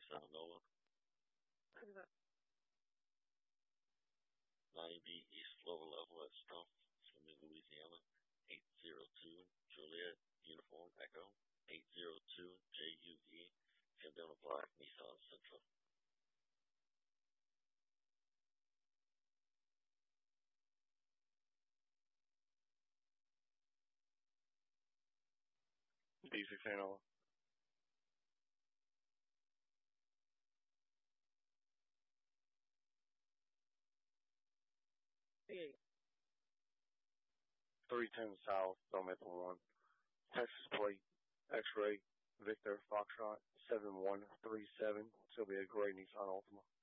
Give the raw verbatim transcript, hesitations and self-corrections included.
Nissan Nova. nine B East Lower Level at Stump, Swimming, Louisiana. eight zero two Juliet Uniform Echo. eight zero two J U E Candela Black Nissan Sentra. D six Hanover. three ten South, Maple one. Texas plate, X-ray, Victor, Foxtrot, seven one three seven. It's going to be a great Nissan Altima.